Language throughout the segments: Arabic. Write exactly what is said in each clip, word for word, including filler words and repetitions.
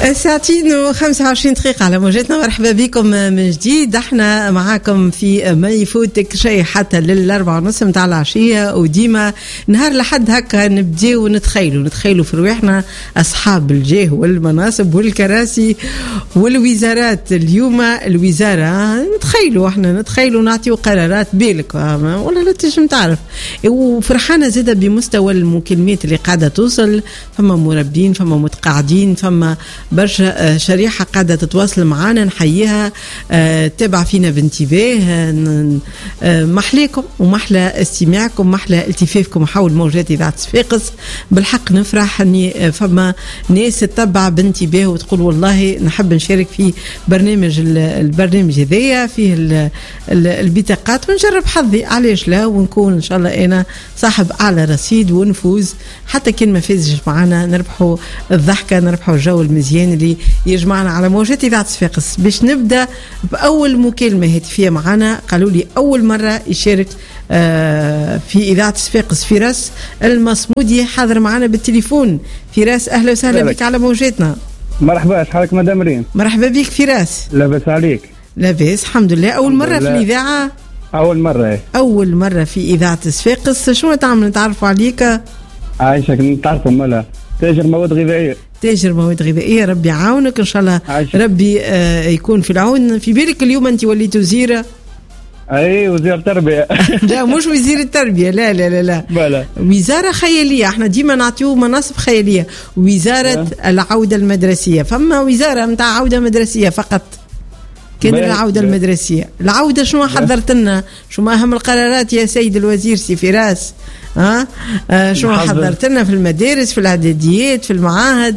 ساعتين وخمسة وعشرين دقيقة على موجتنا. مرحبا بكم من جديد. احنا معاكم في ما يفوتك شيء حتى للأربعة ونص متاع العشية، وديما نهار لحد هكا نبديو ونتخيلوا نتخيلوا في رواحنا أصحاب الجاه والمناصب والكراسي والوزارات. اليوم الوزارة نتخيلوا احنا نتخيلوا نعطيو قرارات بيلك ولا لا تنجم تعرف. وفرحانة زادة بمستوى المكالمات اللي قاعدة توصل، فما مربين فما متقاعدين فما برشا شريحة قاعدة تتواصل معانا، نحييها. أه تابع فينا بانتباه. أه محليكم ومحلى استماعكم، محلى التفافكم حول موجات إذاعة صفاقس. بالحق نفرح أني فما ناس تتبع بانتباه وتقول والله نحب نشارك في برنامج البرنامج هذايا فيه البطاقات ونجرب حظي، علاش لا، ونكون إن شاء الله أنا صاحب أعلى رصيد ونفوز. حتى كان ما فازش معنا نربحوا الضحكة، نربحوا الجو المزيان اللي يجمعنا على موجات إذاعة صفاقس. باش نبدأ بأول مكالمة هاتفية معنا. قالوا لي أول مرة يشارك في إذاعة صفاقس فراس المصمودي، حاضر معنا بالتليفون. فراس أهلا وسهلا بك على موجاتنا. مرحبا، شحالك مدام ريم؟ مرحبا بك فراس. لاباس عليك؟ لاباس الحمد لله. أول مرة في الإذاعة؟ أول مرة. أول مرة في إذاعة صفاقس. شو تعمل نتعرفوا عليك؟ عايشك نتعرفوا مالا تاجر مواد غذائية. تاجر مواد غذائية، ربي يعاونك إن شاء الله. عايشك. ربي آه يكون في العون. في بالك اليوم أنت وليت وزيرة؟ اي وزير التربيه. لا مش وزير التربيه، لا لا لا لا بلا. وزاره خياليه، احنا ديما نعطيو مناصب خياليه. وزاره أه. العوده المدرسيه، فما وزاره نتاع عوده مدرسيه فقط. كان العوده المدرسيه. العوده شنو حضرت لنا؟ شو ما اهم القرارات يا سيد الوزير سي فراس؟ ها أه؟ شنو حضرت لنا في المدارس، في الاعداديات، في المعاهد؟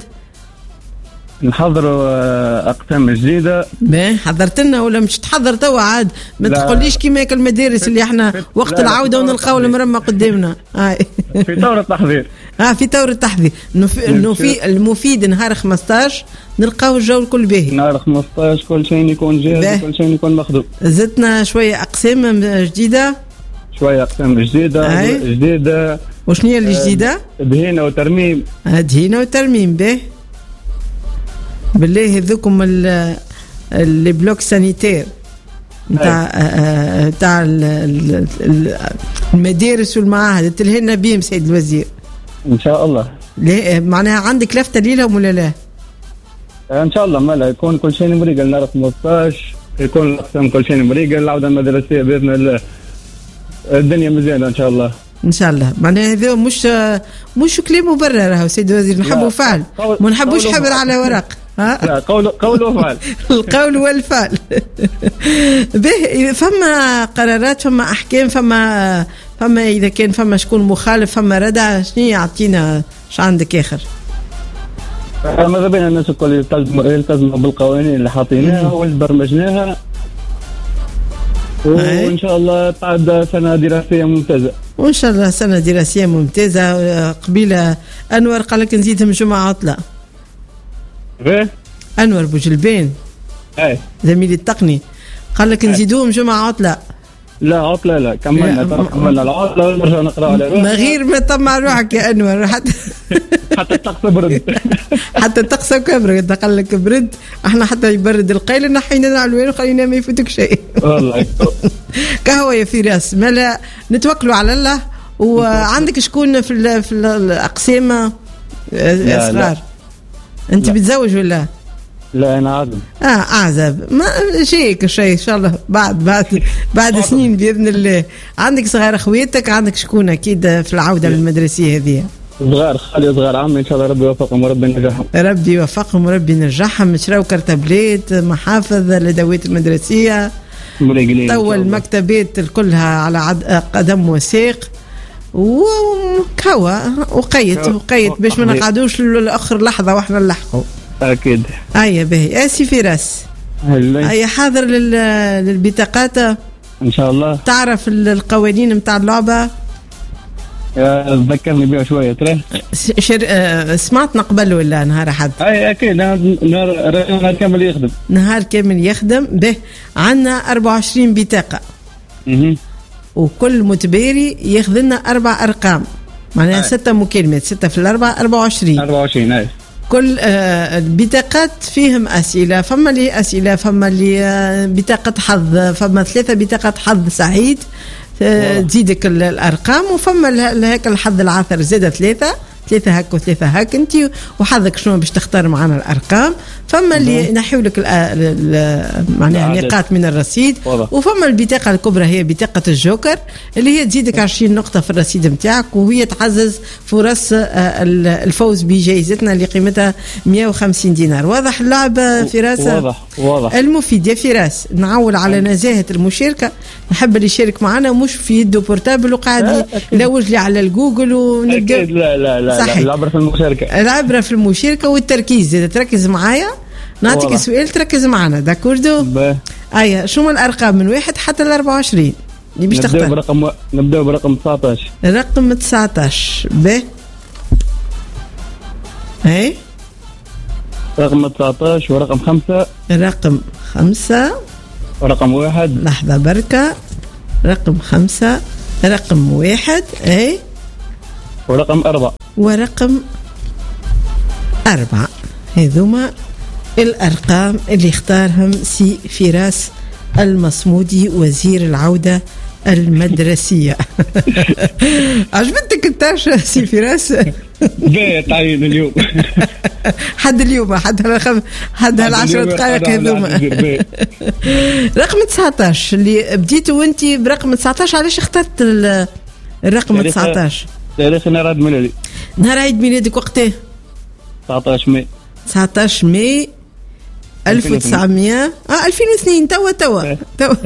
نحضروا اقسام جديده. باهي حضرت لنا ولا مش تحضر توا عاد؟ ما تقوليش كيما هيك المدارس اللي احنا وقت العوده ونلقاو المرمى قدامنا. هاي في طور التحضير. اه في طور التحضير. انه في المفيد نهار خمسطاش نلقاو الجو الكل باهي. نهار خمسطاش كل شيء يكون جاهز وكل شيء يكون مخدوم. زدنا شويه اقسام جديده. شويه اقسام جديده جديده. وشنو هي الجديده؟ دهينه وترميم. دهينه وترميم. باهي بالله هذوكم اللي بلوك سانيتير نتاع نتاع المدارس والمعاهد تلهينا بيهم سيد الوزير ان شاء الله. معناها عندك لفته ليلهم ولا لا؟ ان شاء الله مالا يكون كل شيء مريقل. نهار خمسطاش يكون الاقسام كل شيء مريقل. العوده المدرسيه باذن الله الدنيا مزيانه ان شاء الله. ان شاء الله. معناها هذا مش مش كلام مبرر راهو سيد الوزير، نحبوا فعل ما نحبوش حبر على ورق. لا قول قول وفعل. القول والفعل. به فما قرارات، فما احكام، فما فما اذا كان فما شكون مخالف فما ردع. شنو يعطينا ايش عندك اخر؟ ماذا بين الناس الكل يلتزموا يلتزموا بالقوانين اللي حاطيناها واللي برمجناها، وان شاء الله تعد سنه دراسيه ممتازه. وان شاء الله سنه دراسيه ممتازه. قبيله انور قال لك نزيدهم جمعه عطله. غير انور بوجلبين اي زميلي التقني قال لك نزيدوهم جمعه عطله. لا عطله لا كملنا كملنا العطله ونرجع نقرا على ما غير ما طمع روحك يا انور. حتى حتى الطقس برد. حتى الطقس برد. قال لك برد احنا حتى يبرد القيل نحينا العلوان وخلينا ما يفوتك شيء. والله قهوه يا فراس. مالا نتوكلوا على الله. وعندك شكون في في الاقسام اصغار؟ انت بتزوج ولا؟ لا انا عازب. اه عازب. ما شيك شيء ان شاء الله بعد بعد بعد سنين باذن الله. عندك صغار اخواتك؟ عندك شكون اكيد في العوده المدرسيه هذه؟ صغار خالي صغار عمي ان شاء الله ربي يوفقهم وربي ينجحهم. ربي يوفقهم وربي ينجحهم. شراو كرتابلات، محافظ، الادوات المدرسيه، تو المكتبات كلها على قدم وساق. وكوا وقيت وقيت باش ما نقعدوش لاخر لحظه واحنا نلحقوا. اكيد. اي باهي. اسي فراس اي حاضر للبطاقات ان شاء الله. تعرف القوانين نتاع اللعبه؟ ذكرني بها شويه ترى. شر... آه سمعتنا قبل ولا نهار حد؟ اي اكيد. نهار نهار كامل يخدم. نهار كامل يخدم. به عندنا أربعة وعشرين بطاقه. اها وكل متباري ياخذ لنا اربع ارقام، معناها ستة مكالمات. ستة في الاربعه أربعة وعشرين. أربعة وعشرين اي كل آه البطاقات فيهم أسئلة، فما لي أسئلة، فما لي آه بطاقة حظ، فما ثلاثة بطاقات حظ سعيد تزيدك الأرقام، وفما هيك الحظ العاثر زادة ثلاثة ثلاثة هاك وثلاثة هاك انت وحظك شنو باش تختار معنا الأرقام. فما اللي ينحيوا لك معناها نقاط من الرصيد، وفما البطاقة الكبرى هي بطاقة الجوكر اللي هي تزيدك عشرين نقطة في الرصيد نتاعك، وهي تعزز فرص الفوز بجائزتنا اللي قيمتها مئة وخمسين دينار. واضح اللعبة فراس؟ واضح واضح. المفيد يا فراس، نعول على نزاهة المشاركة، نحب اللي يشارك معنا مش في يده بورتابل وقاعد يلوج لي على الجوجل ونبدا. لا لا لا صحيح. العبرة في المشاركة، العبرة في المشاركة والتركيز. إذا تركز معايا نعطيك واضح. سؤال تركز معنا داكوردو. أيه شو من الأرقام من واحد حتى الأربعة وعشرين اللي باش تختار؟ نبدأ برقم نبدأ برقم تسعطاش. رقم تسعطاش ب هاي رقم تسعطاش ورقم خمسة. رقم خمسة ورقم واحد. لحظة بركة. رقم خمسة رقم واحد اي ورقم أربعة ورقم أربعة. هذوما الأرقام اللي اختارهم سي فراس المصمودي وزير العودة المدرسية. عجبتك التاشة سي فراس؟ بيت عين اليوم. حد اليوم حد هالخم حد هالعشرة دقائق هذوما. رقم تسعطاش اللي بديتوا وانت برقم تسعطاش، علاش اخترت الرقم تسعطاش؟ تاريخ نهار عيد ميلادي. نهار عيد ميلادك وقتها؟ تسعطاش ماي. تسعطاش ماي ألف وتسعمية اه ألفين واثنين. توا توا توا.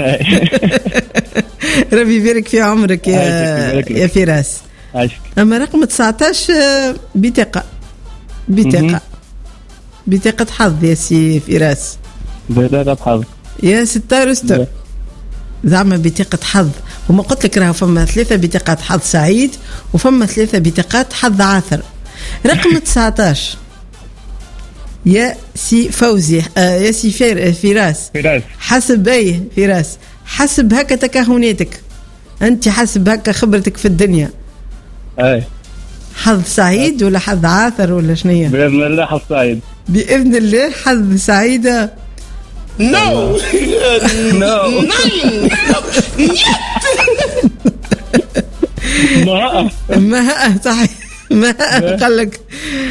ربي يبارك في عمرك يا يا فراس. اما رقم تسعطاش بطاقة بطاقة بطاقة حظ يا سي فراس. بطاقة حظ يا ستار استر زعما بطاقة حظ. وما قلت لك راه فما ثلاثة بطاقات حظ سعيد وفما ثلاثة بطاقات حظ عاثر. رقم تسعطاش يا سي فوزي آه يا سي فير فراس. فراس حسب ايه فراس حسب هكا تكهناتك انت، حسب هكا خبرتك في الدنيا. اي حظ سعيد ولا حظ عاثر ولا شنية؟ بإذن الله حظ سعيد. بإذن الله حظ سعيدة. نو نو ما ما صحيح ما قال لك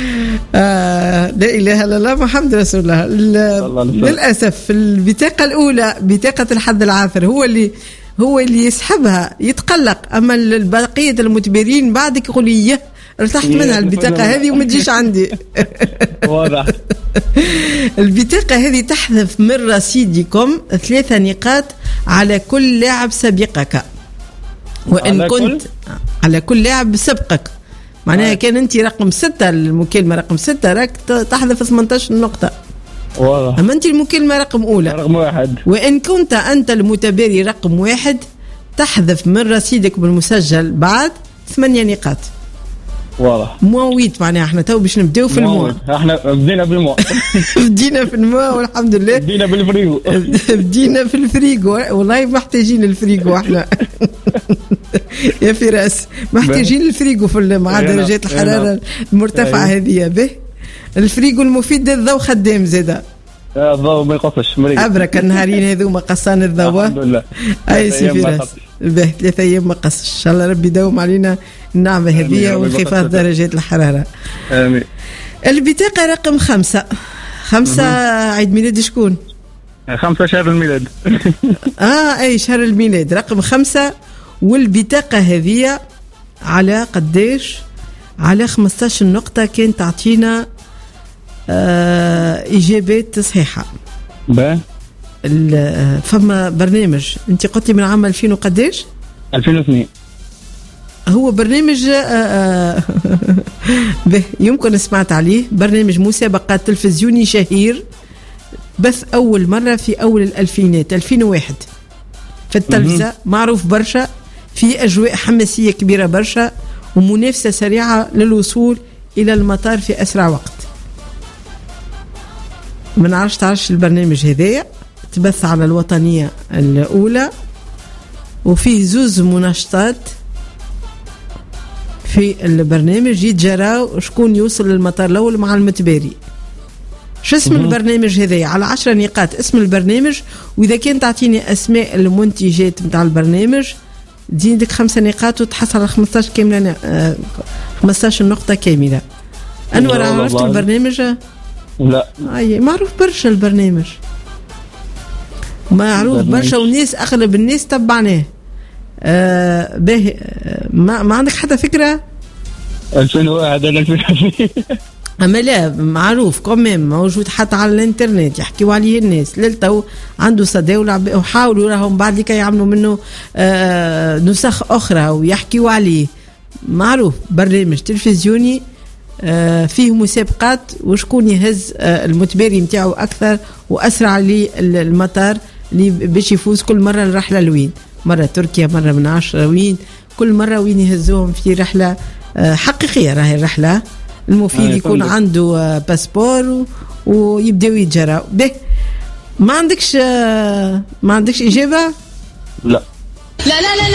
آه لا اله الا الله محمد رسول الله. للاسف البطاقه الاولى بطاقه الحظ العاثر هو اللي هو اللي يسحبها يتقلق، اما البقيه المتبرين بعدك يقول لي ارتحت منها البطاقه هذه وما تجيش عندي. واضح. البطاقه هذه تحذف من رصيدكم ثلاثة نقاط على كل لاعب سبقك، وان على كنت كل؟ على كل لاعب سبقك. معناها كان انت رقم ستة المكالمة رقم ستة راك تحذف ثمانية عشر نقطة. واضح. اما انت المكالمة رقم اولى رقم واحد، وان كنت انت المتباري رقم واحد تحذف من رصيدك بالمسجل بعد ثمانية نقاط. واضح. مواويت معناها احنا تو باش نبداو في الموا. احنا بدينا بالموا. بدينا في الموا والحمد لله. بدينا بالفريغو. بدينا في الفريغو والله محتاجين الفريغو احنا. يا فراس محتاجين الفريغو في مع درجات الحرارة المرتفعة هذه. به الفريغو المفيد الضوء خدام زاده. الضوء ما يقصش مريض. أبرك النهارين هذوما قصان الضوء. الحمد لله. أي سي فراس. به ثلاثة أيام ما قصش. إن شاء الله ربي يداوم علينا النعمة هذه وانخفاض درجات الحرارة. آمين. البطاقة رقم خمسة. خمسة عيد ميلاد شكون؟ خمسة شهر الميلاد. آه أي شهر الميلاد رقم خمسة. والبطاقة هذه على قديش؟ على خمسة عشر نقطة كان تعطينا آه إجابات صحيحة. با فما برنامج أنت قلتي من عام ألفين وقديش؟ ألفين واثنين. هو برنامج آه به يمكن سمعت عليه، برنامج مسابقات تلفزيوني شهير بث أول مرة في أول الألفينات ألفين وواحد في التلفزة، معروف برشا، في أجواء حماسية كبيرة برشا ومنافسة سريعة للوصول إلى المطار في أسرع وقت. من عرش تعرش البرنامج هذايا تبث على الوطنية الأولى وفيه زوز مناشطات في البرنامج يتجراو شكون يوصل للمطار الأول مع المتباري. شو اسم مهم. البرنامج هذا؟ على عشرة نقاط اسم البرنامج، وإذا كان تعطيني أسماء المنتجات متاع البرنامج تزيدك خمسة نقاط وتحصل على خمسطاش كاملة، آه خمسطاش نقطة كاملة. أنور عرفت البرنامج؟ لا. أي معروف برشا البرنامج، معروف برشا والناس أغلب الناس تبعناه. آه باهي، آه ما, ما عندك حتى فكرة؟ ألفين وواحد ولا ألفين واثنين أما لا معروف كمان، موجود حتى على الانترنت يحكيوا عليه الناس للتو، عنده صدى وحاولوا راهم بعد لكي يعملوا منه آه نسخ أخرى ويحكيوا عليه. معروف برنامج تلفزيوني آه فيه مسابقات، وشكون يهز آه المتباري متاعه أكثر وأسرع للمطار اللي باش يفوز كل مرة الرحلة لوين، مرة تركيا مرة من عشرة وين، كل مرة وين يهزوهم في رحلة آه حقيقية. راهي الرحلة المفيد يكون عنده باسبور ويبداو يتجرى به. ما عندكش ما عندكش إجابة؟ لا لا لا لا